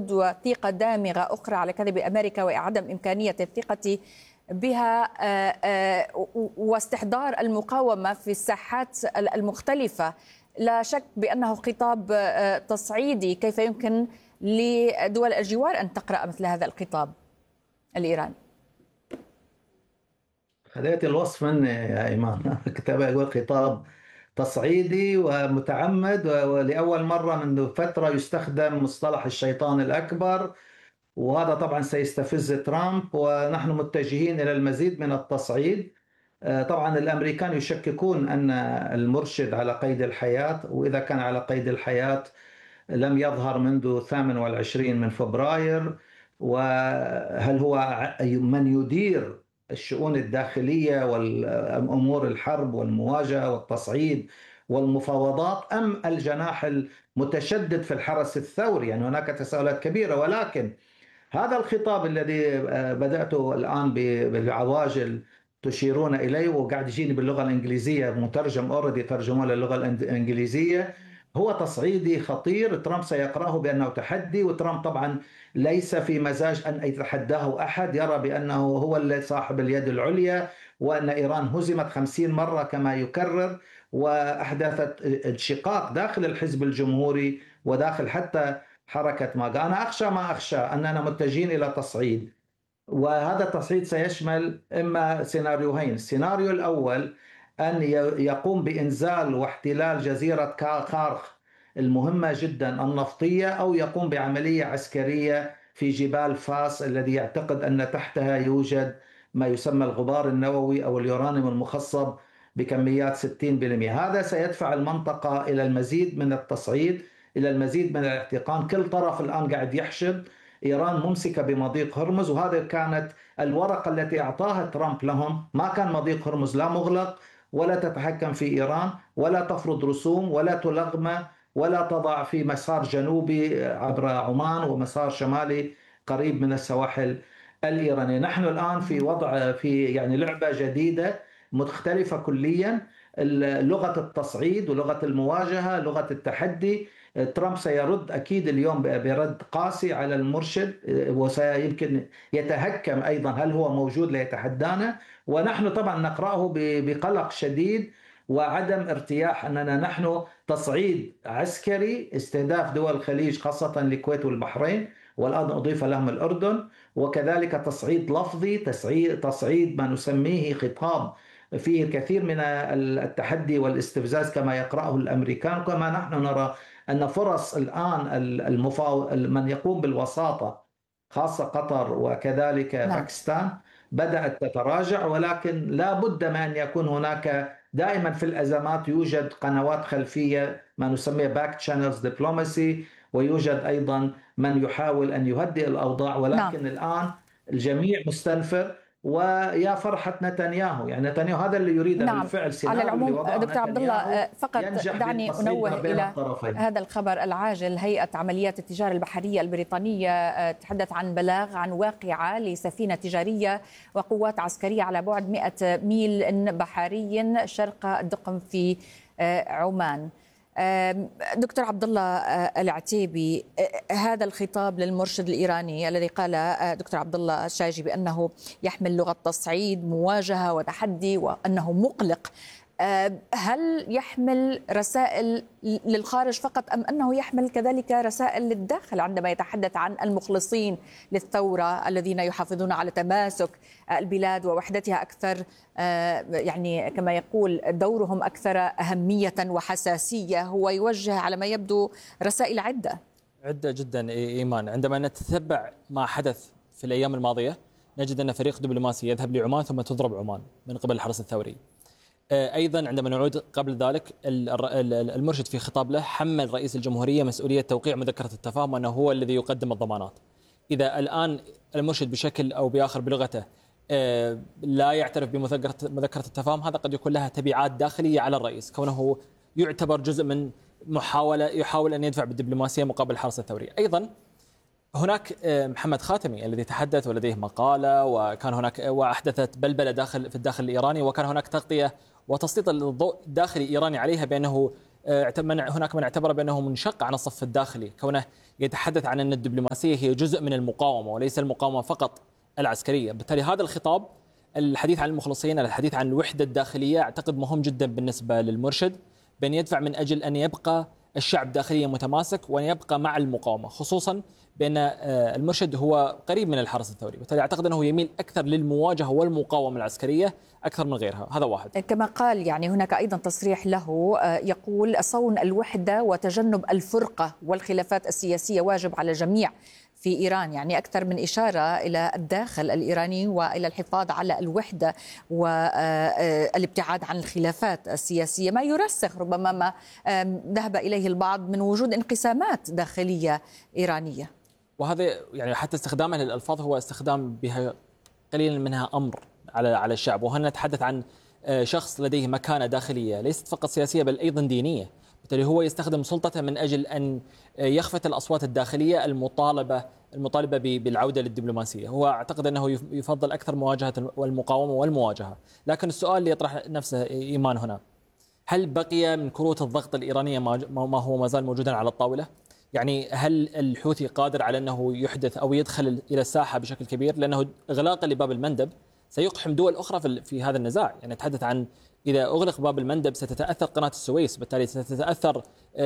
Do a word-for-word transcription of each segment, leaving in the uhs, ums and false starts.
وجود وثيقة دامغة أخرى على كذب أمريكا وعدم إمكانية الثقة بها واستحضار المقاومة في الساحات المختلفة. لا شك بأنه خطاب تصعيدي. كيف يمكن لدول الجوار أن تقرأ مثل هذا الخطاب الإيراني؟ خذيت الوصف مني يا إيمان. كتاب يقول خطاب تصعيدي ومتعمد، ولأول مرة منذ فترة يستخدم مصطلح الشيطان الأكبر، وهذا طبعا سيستفز ترامب، ونحن متجهين إلى المزيد من التصعيد. طبعا الأمريكان يشككون أن المرشد على قيد الحياة، وإذا كان على قيد الحياة لم يظهر منذ ثامن والعشرين من فبراير، وهل هو من يدير الشؤون الداخلية والأمور الحرب والمواجهة والتصعيد والمفاوضات، أم الجناح المتشدد في الحرس الثوري؟ يعني هناك تساؤلات كبيرة. ولكن هذا الخطاب الذي بدأته الآن بالعواجل تشيرون إليه، وقاعد يجيني باللغة الإنجليزية مترجم أوردي ترجمه للغة الإنجليزية، هو تصعيدي خطير. ترامب سيقرأه بأنه تحدي، وترامب طبعا ليس في مزاج أن يتحداه أحد، يرى بأنه هو اللي صاحب اليد العليا، وأن إيران هزمت خمسين مرة كما يكرر، وأحدثت انشقاق داخل الحزب الجمهوري وداخل حتى حركة ماغا. أنا أخشى ما أخشى أننا متجهين إلى تصعيد، وهذا التصعيد سيشمل إما سيناريوهين. السيناريو الأول أن يقوم بإنزال واحتلال جزيرة كارخ المهمة جدا النفطية، أو يقوم بعملية عسكرية في جبال فاس الذي يعتقد أن تحتها يوجد ما يسمى الغبار النووي أو اليورانيوم المخصب بكميات ستين بالمئة. هذا سيدفع المنطقة إلى المزيد من التصعيد، إلى المزيد من الاحتقان. كل طرف الآن قاعد يحشد. إيران ممسكة بمضيق هرمز، وهذا كانت الورقة التي أعطاها ترامب لهم. ما كان مضيق هرمز لا مغلق، ولا تتحكم في إيران، ولا تفرض رسوم، ولا تلغم، ولا تضع في مسار جنوبي عبر عمان ومسار شمالي قريب من السواحل الإيرانية. نحن الآن في وضع في يعني لعبة جديدة مختلفة كليا، لغة التصعيد ولغة المواجهة، لغة التحدي. ترامب سيرد أكيد اليوم برد قاسي على المرشد، وسيمكن يتهكم أيضا هل هو موجود ليتحدانا. ونحن طبعا نقرأه بقلق شديد وعدم ارتياح، أننا نحن تصعيد عسكري، استهداف دول الخليج خاصة الكويت والبحرين، والآن أضيف لهم الأردن، وكذلك تصعيد لفظي، تصعيد, تصعيد ما نسميه خطاب فيه الكثير من التحدي والاستفزاز كما يقرأه الأمريكان. كما نحن نرى أن فرص الآن المفاو... من يقوم بالوساطة خاصة قطر وكذلك نعم. باكستان بدأت تتراجع، ولكن لا بد من أن يكون هناك دائما في الأزمات يوجد قنوات خلفية ما نسميه باك تشانلز دبلوماسي، ويوجد أيضا من يحاول أن يهدئ الأوضاع. ولكن نعم. الآن الجميع مستنفر، ويا فرحة نتنياهو. يعني نتنياهو هذا اللي يريده نعم. بالفعل. على العموم دكتور عبد الله، فقط دعني أنوه إلى هذا الخبر العاجل. هيئة عمليات التجارة البحرية البريطانية تحدث عن بلاغ عن واقعة لسفينة تجارية وقوات عسكرية على بعد مئة ميل بحري شرق الدقم في عمان. دكتور عبد الله العتيبي، هذا الخطاب للمرشد الإيراني الذي قال دكتور عبد الله الشايجي بأنه يحمل لغة تصعيد، مواجهة وتحدي، وأنه مقلق، هل يحمل رسائل للخارج فقط، أم أنه يحمل كذلك رسائل للداخل عندما يتحدث عن المخلصين للثورة الذين يحافظون على تماسك البلاد ووحدتها أكثر، يعني كما يقول دورهم أكثر أهمية وحساسية؟ هو يوجه على ما يبدو رسائل عدة عدة جدا إيمان. عندما نتتبع ما حدث في الأيام الماضية نجد أن فريق دبلوماسي يذهب لعمان ثم تضرب عمان من قبل الحرس الثوري. أيضا عندما نعود قبل ذلك، المرشد في خطاب له حمل رئيس الجمهورية مسؤولية توقيع مذكرة التفاهم وأنه هو الذي يقدم الضمانات. إذا الآن المرشد بشكل أو بآخر بلغته لا يعترف بمذكرة التفاهم، هذا قد يكون لها تبعات داخلية على الرئيس، كونه يعتبر جزء من محاولة يحاول أن يدفع بالدبلوماسية مقابل الحرس الثوري. أيضا هناك محمد خاتمي الذي تحدث ولديه مقالة، وكان هناك وأحدثت بلبلة داخل في الداخل الإيراني، وكان هناك تغطية وتسليط الضوء الداخلي الإيراني عليها بأنه هناك من اعتبر بأنه منشق عن الصف الداخلي، كونه يتحدث عن أن الدبلوماسية هي جزء من المقاومة وليس المقاومة فقط العسكرية. بالتالي هذا الخطاب، الحديث عن المخلصين، الحديث عن الوحدة الداخلية، أعتقد مهم جدا بالنسبة للمرشد، بأن يدفع من أجل أن يبقى الشعب داخليا متماسك وأن يبقى مع المقاومة، خصوصا بأن المرشد هو قريب من الحرس الثوري، بالتالي أعتقد أنه يميل أكثر للمواجهة والمقاومة العسكرية أكثر من غيرها. هذا واحد. كما قال يعني هناك أيضا تصريح له يقول صون الوحدة وتجنب الفرقة والخلافات السياسية واجب على الجميع في إيران، يعني أكثر من إشارة إلى الداخل الإيراني وإلى الحفاظ على الوحدة والابتعاد عن الخلافات السياسية، ما يرسخ ربما ما ذهب إليه البعض من وجود انقسامات داخلية إيرانية. وهذا يعني حتى استخدامه للألفاظ هو استخدام بها قليلا منها أمر على على الشعب، وهنا نتحدث عن شخص لديه مكانة داخلية ليست فقط سياسية بل أيضا دينية، بالتالي هو يستخدم سلطته من أجل أن يخفت الأصوات الداخلية المطالبة المطالبة بالعودة للدبلوماسية. هو أعتقد أنه يفضل أكثر مواجهة والمقاومة والمواجهة، لكن السؤال اللي يطرح نفسه إيمان هنا، هل بقي من كروت الضغط الإيرانية ما هو ما زال موجودا على الطاولة؟ يعني هل الحوثي قادر على أنه يحدث أو يدخل إلى الساحة بشكل كبير؟ لأنه إغلاق لباب المندب سيقحم دول أخرى في في هذا النزاع. يعني نتحدث عن إذا أغلق باب المندب ستتأثر قناة السويس، بالتالي ستتأثر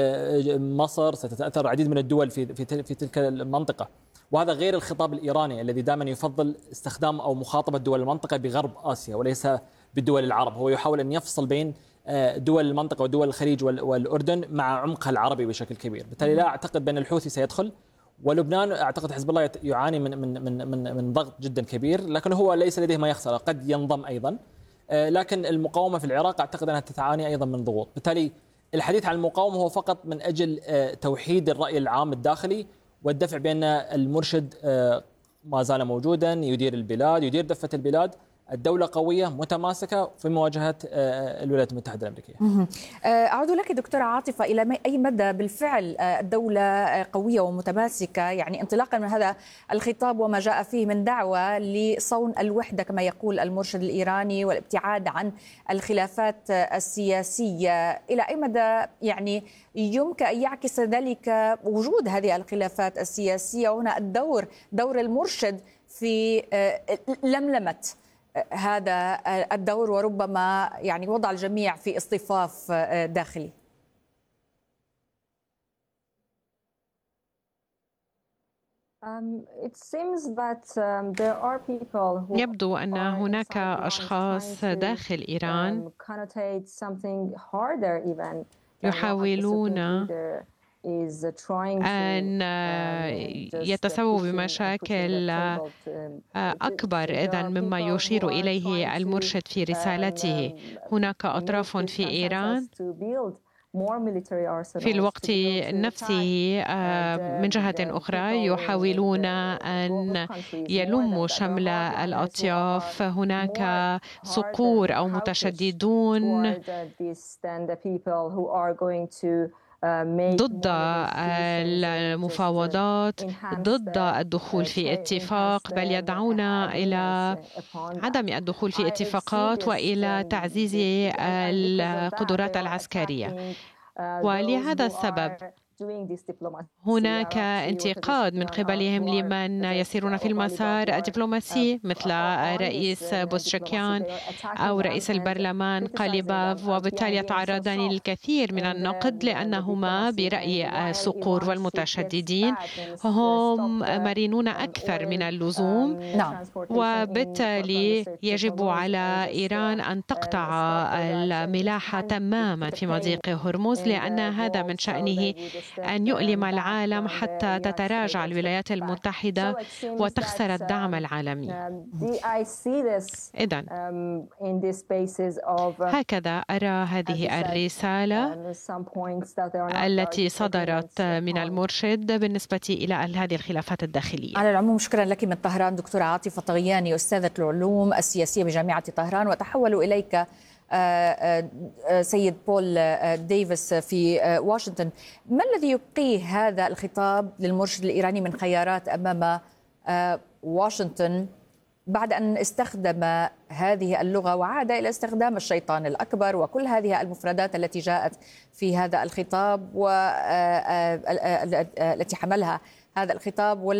مصر، ستتأثر العديد من الدول في في في تلك المنطقة، وهذا غير الخطاب الإيراني الذي دائما يفضل استخدام أو مخاطبة دول المنطقة بغرب آسيا وليس بالدول العرب. هو يحاول أن يفصل بين دول المنطقة ودول الخليج والأردن مع عمقها العربي بشكل كبير، بالتالي لا أعتقد بأن الحوثي سيدخل، ولبنان أعتقد حزب الله يعاني من من من من, من ضغط جدا كبير، لكن هو ليس لديه ما يخسر، قد ينضم أيضا، لكن المقاومة في العراق أعتقد أنها تتعاني أيضا من ضغوط. بالتالي الحديث عن المقاومة هو فقط من أجل توحيد الرأي العام الداخلي والدفع بأن المرشد ما زال موجودا، يدير البلاد، يدير دفة البلاد، الدولة قوية متماسكة في مواجهة الولايات المتحدة الأمريكية. أعود لك دكتورة عاطفة، إلى أي مدى بالفعل الدولة قوية ومتماسكة، يعني انطلاقا من هذا الخطاب وما جاء فيه من دعوة لصون الوحدة كما يقول المرشد الإيراني والابتعاد عن الخلافات السياسية، إلى أي مدى يعني يمكن أن يعكس ذلك وجود هذه الخلافات السياسية، وهنا الدور دور المرشد في لملمة هذا الدور وربما يعني وضع الجميع في اصطفاف داخلي؟ يبدو أن هناك أشخاص داخل إيران يحاولون أن يتسببوا بمشاكل أكبر إذن مما يشير إليه المرشد في رسالته. هناك أطراف في إيران في الوقت نفسه من جهة أخرى يحاولون أن يلموا شمل الأطياف. هناك صقور أو متشددون ضد المفاوضات، ضد الدخول في اتفاق، بل يدعون إلى عدم الدخول في اتفاقات وإلى تعزيز القدرات العسكرية. ولهذا السبب هناك انتقاد من قبلهم لمن يسيرون في المسار الدبلوماسي مثل رئيس بوزشكيان أو رئيس البرلمان قاليباف، وبالتالي يتعرضان للكثير من النقد لأنهما برأي الصقور والمتشددين هم مرنون أكثر من اللزوم، وبالتالي يجب على إيران أن تقطع الملاحة تماما في مضيق هرمز، لأن هذا من شأنه أن يؤلم العالم حتى تتراجع الولايات المتحدة وتخسر الدعم العالمي. إذن هكذا أرى هذه الرسالة التي صدرت من المرشد بالنسبة إلى هذه الخلافات الداخلية. على العموم شكرا لك من طهران دكتورة عاطفة طغياني، أستاذة العلوم السياسية بجامعة طهران. وتحول إليك سيد بول ديفيس في واشنطن، ما الذي يبقيه هذا الخطاب للمرشد الإيراني من خيارات أمام واشنطن بعد أن استخدم هذه اللغة وعاد إلى استخدام الشيطان الأكبر وكل هذه المفردات التي جاءت في هذا الخطاب والتي حملها هذا الخطاب.